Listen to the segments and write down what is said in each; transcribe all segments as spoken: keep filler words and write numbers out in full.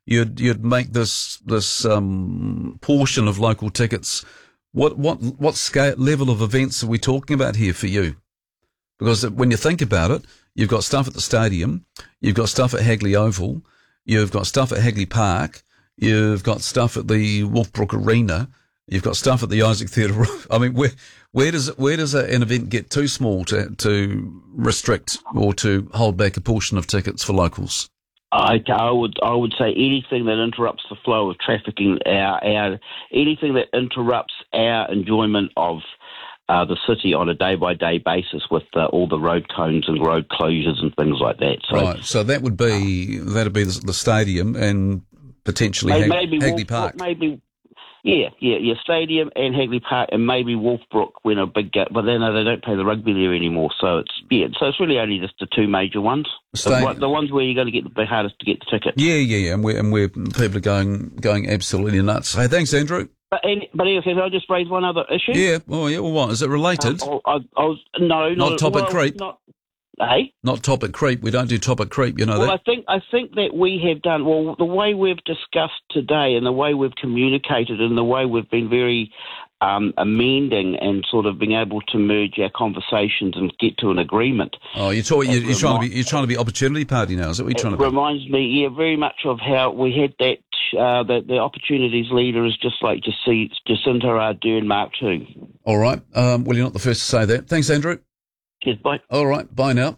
you'd you'd make this this um, portion of local tickets. What what what scale level of events are we talking about here for you? Because when you think about it, you've got stuff at the stadium, you've got stuff at Hagley Oval, you've got stuff at Hagley Park, you've got stuff at the Wolfbrook Arena, you've got stuff at the Isaac Theatre. I mean, where where does it, where does an event get too small to to restrict or to hold back a portion of tickets for locals? I, I would I would say anything that interrupts the flow of traffic, in our, our anything that interrupts our enjoyment of uh, the city on a day-by-day basis with uh, all the road cones and road closures and things like that. So, right, so that would be that'd be the, the stadium and potentially maybe, Hag- maybe Hagley Wolfbrook, Park. Maybe, yeah, yeah, yeah, stadium and Hagley Park and maybe Wolfbrook when a big ga- but then they don't play the rugby there anymore. So it's yeah, so it's really only just the two major ones, the, the ones where you're going to get the hardest to get the ticket. Yeah, yeah, yeah, and where and where people are going going absolutely nuts. Hey, thanks, Andrew. But, any, but anyway, can I just raise one other issue? Yeah, oh yeah, well, what is it related? Um, I, I was no, not not topic well, creep. Not, hey, not topic creep. We don't do topic creep. You know well, that. I think I think that we have done well. The way we've discussed today, and the way we've communicated, and the way we've been very um, amending and sort of being able to merge our conversations and get to an agreement. Oh, you're, talking, you're, you're trying to be you're trying to be opportunity party now. Is that what you're trying to be? It reminds me, yeah, very much of how we had that. Uh, the, the opportunities leader is just like Jac- Jacinta Ardern Mark two. All right. Um, well, you're not the first to say that. Thanks, Andrew. Cheers, bye. All right. Bye now.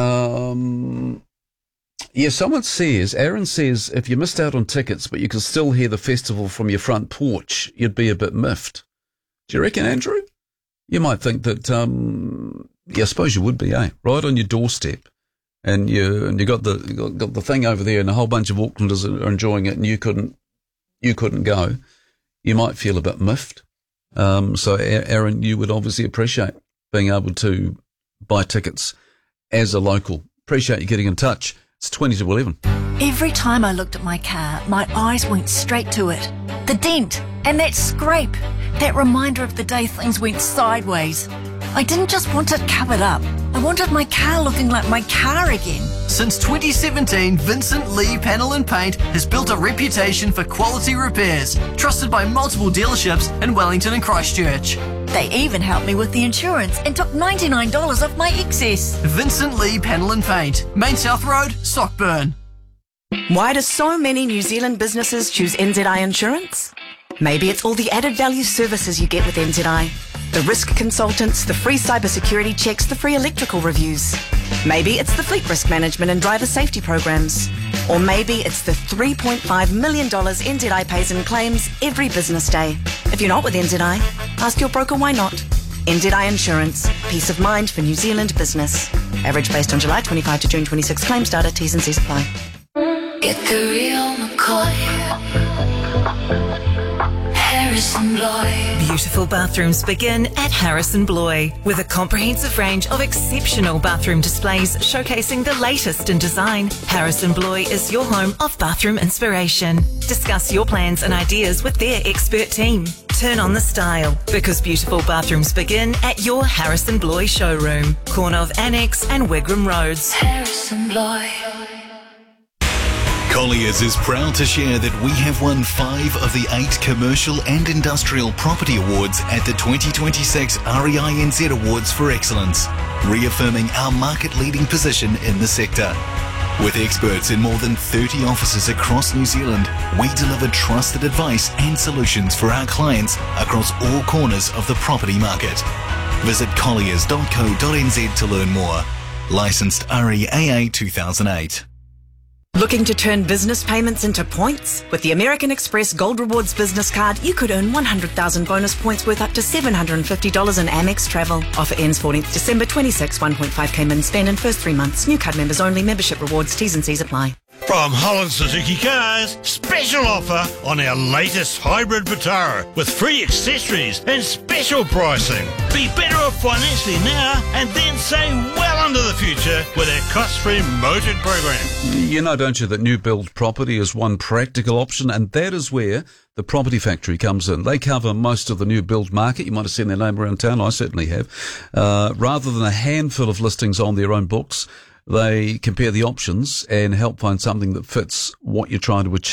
Um, yeah, someone says, Aaron says, if you missed out on tickets, but you can still hear the festival from your front porch, you'd be a bit miffed. Do you reckon, Andrew? You might think that, um, yeah, I suppose you would be, eh? Right on your doorstep. And you and you got the you got, got the thing over there, and a whole bunch of Aucklanders are enjoying it, and you couldn't you couldn't go. You might feel a bit miffed. Um, so, Aaron, you would obviously appreciate being able to buy tickets as a local. Appreciate you getting in touch. It's twenty to eleven. Every time I looked at my car, my eyes went straight to it. The dent and that scrape, that reminder of the day things went sideways. I didn't just want it covered up. I wanted my car looking like my car again. Since twenty seventeen, Vincent Lee Panel and Paint has built a reputation for quality repairs, trusted by multiple dealerships in Wellington and Christchurch. They even helped me with the insurance and took ninety-nine dollars off my excess. Vincent Lee Panel and Paint, Main South Road, Sockburn. Why do so many New Zealand businesses choose N Z I Insurance? Maybe it's all the added value services you get with N Z I. The risk consultants, the free cybersecurity checks, the free electrical reviews. Maybe it's the fleet risk management and driver safety programs. Or maybe it's the three point five million dollars N Z I pays in claims every business day. If you're not with N Z I, ask your broker why not. N Z I Insurance. Peace of mind for New Zealand business. Average based on July twenty-fifth to June twenty-sixth claims data. T's and C's apply. Get the real McCoy. Harrison Bloy. Beautiful bathrooms begin at Harrison Bloy with a comprehensive range of exceptional bathroom displays showcasing the latest in design. Harrison Bloy is your home of bathroom inspiration. Discuss your plans and ideas with their expert team. Turn on the style because beautiful bathrooms begin at your Harrison Bloy showroom, corner of Annex and Wigram Roads. Harrison Bloy. Colliers is proud to share that we have won five of the eight commercial and industrial property awards at the twenty twenty-six R E I N Z Awards for Excellence, reaffirming our market-leading position in the sector. With experts in more than thirty offices across New Zealand, we deliver trusted advice and solutions for our clients across all corners of the property market. Visit colliers dot co dot n z to learn more. Licensed R E A A two thousand eight. Looking to turn business payments into points? With the American Express Gold Rewards business card, you could earn one hundred thousand bonus points worth up to seven hundred fifty dollars in Amex travel. Offer ends fourteenth December twenty-sixth, one point five K min spend in first three months. New card members only. Membership rewards. T's and C's apply. From Holland Suzuki Cars, special offer on our latest hybrid Vitara with free accessories and special pricing. Be better off financially now and then save well into the future with our cost-free motored program. You know, don't you, that new build property is one practical option, and that is where the Property Factory comes in. They cover most of the new build market. You might have seen their name around town. I certainly have. Uh, rather than a handful of listings on their own books, they compare the options and help find something that fits what you're trying to achieve.